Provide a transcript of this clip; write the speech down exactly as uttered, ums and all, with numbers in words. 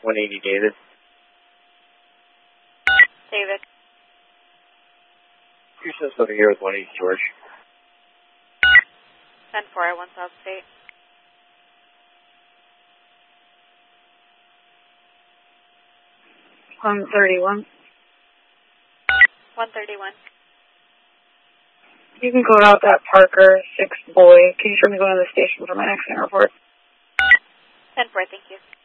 one eighty David. David. Houston's over here with one eighty George. ten four, I one South State. one thirty-one. one thirty-one. You can go out that Parker six boy. Can you show me going to the station for my accident report? ten four, thank you.